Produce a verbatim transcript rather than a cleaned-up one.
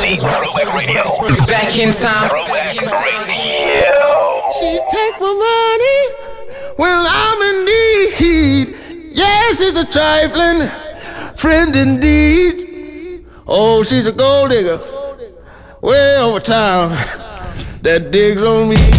Deep Throwback Radio. Back in time. Throwback Radio. She take my money when I'm in need. Yes, she's a trifling friend indeed. Oh, she's a gold digger way over town that digs on me.